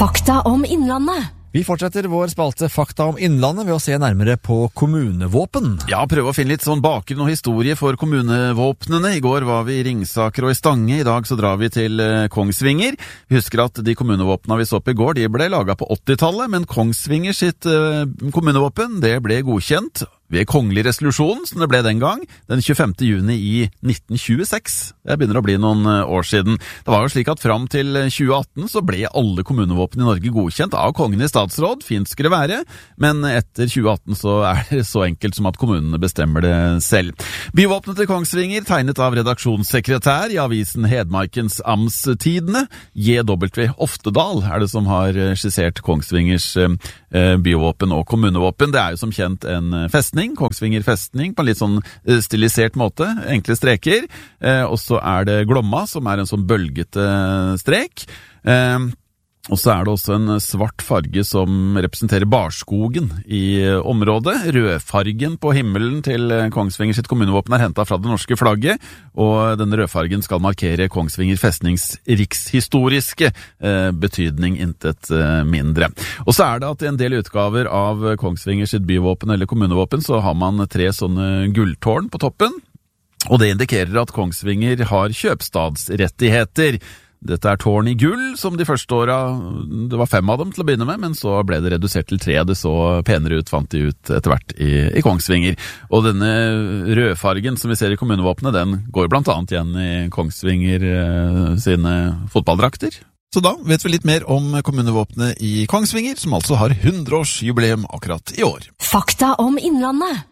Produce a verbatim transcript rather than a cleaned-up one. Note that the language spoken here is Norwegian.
Fakta om Innlandet. Vi fortsetter vår spalte Fakta om Innlandet ved å se nærmere på kommunevåpen. Ja, prøve å finne litt sånn bakgrunn og historie for kommunevåpnene. I går var vi i Ringsaker og i Stange. I dag så drar vi til Kongsvinger. Vi husker at de kommunevåpnene vi så på i går, de ble laget på åttitallet, men Kongsvinger sitt uh, kommunevåpen, det ble godkjent ved kongelig resolusjon, som det ble den gang, den tjuefemte juni i nitten tjueseks. Det begynner å bli noen år siden. Det var jo slik at fram til tjue atten så ble alle kommunevåpen i Norge godkjent av kongen i statsråd, fint skulle det være, men etter tjue atten så er det så enkelt som at kommunene bestemmer det selv. Byvåpenet til Kongsvinger, tegnet av redaksjonssekretær i avisen Hedmarkens Amtstidende, J W Oftedal er det som har skissert Kongsvingers byvåpen og kommunevåpen. Det er jo som kjent en festning, Kongsvinger festning, på en litt sånn stilisert måte, enkle streker, eh, og så er det Glomma, som er en sånn bølgete strek, eh, og så er det også en svart farge som representerer barskogen i området. Rødfargen på himmelen til Kongsvinger sitt kommunevåpen er hentet fra det norske flagget, og denne rødfargen skal markere Kongsvinger festnings rikshistoriske eh, betydning, intet eh, mindre. Og så er det at i en del utgaver av Kongsvinger sitt byvåpen eller kommunevåpen så har man tre sånne gulltårn på toppen, og det indikerer at Kongsvinger har kjøpstadsrettigheter. Dette er tårn i gull, som de første åra, det var fem av dem til å begynne med, men så ble det redusert til tre. Det så penere ut, fant de ut etter hvert i, i Kongsvinger. Og denne rødfargen som vi ser i kommunevåpenet, den går blant annet igjen i Kongsvinger eh, sine fotballdrakter. Så da vet vi litt mer om kommunevåpenet i Kongsvinger, som altså har hundreårsjubileum akkurat i år. Fakta om Innlandet.